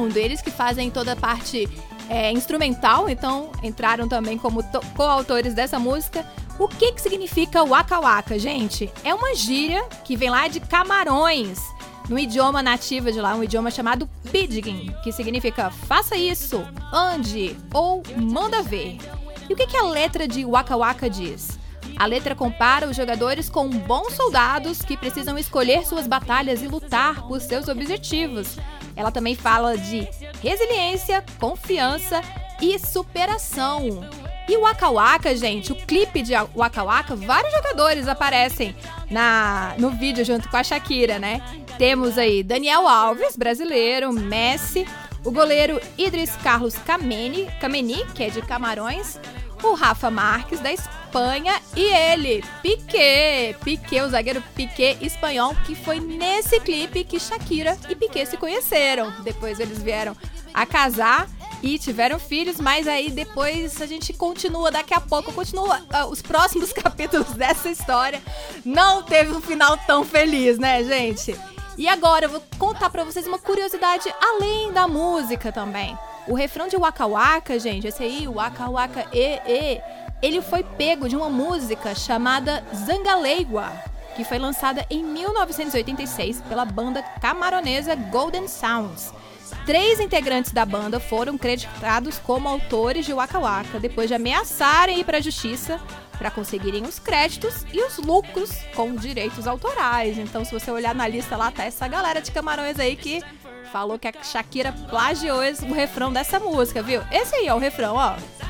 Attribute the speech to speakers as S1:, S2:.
S1: Sound, eles que fazem toda a parte instrumental, então entraram também como coautores dessa música. O que significa Waka Waka, gente? É uma gíria que vem lá de Camarões, no idioma nativo de lá, um idioma chamado Pidgin, que significa faça isso, ande ou manda ver. E o que a letra de Waka Waka diz? A letra compara os jogadores com bons soldados que precisam escolher suas batalhas e lutar por seus objetivos. Ela também fala de resiliência, confiança e superação. E o Waka Waka, gente, o clipe de Waka Waka, vários jogadores aparecem no vídeo junto com a Shakira, né? Temos aí Daniel Alves, brasileiro, Messi, o goleiro Idris Carlos Kameni, que é de Camarões, o Rafa Marques, da Espanha, e ele, Piqué, o zagueiro Piqué espanhol, que foi nesse clipe que Shakira e Piqué se conheceram. Depois eles vieram a casar e tiveram filhos, mas aí depois a gente continua, daqui a pouco continua os próximos capítulos dessa história. Não teve um final tão feliz, né, gente? E agora eu vou contar pra vocês uma curiosidade além da música também. O refrão de Waka Waka, gente, esse aí, Waka Waka ele foi pego de uma música chamada Zangalegua, que foi lançada em 1986 pela banda camaronesa Golden Sounds. 3 integrantes da banda foram creditados como autores de Waka Waka, depois de ameaçarem ir para a justiça para conseguirem os créditos e os lucros com direitos autorais. Então, se você olhar na lista lá, tá essa galera de Camarões aí que falou que a Shakira plagiou o refrão dessa música, viu? Esse aí é o refrão, ó.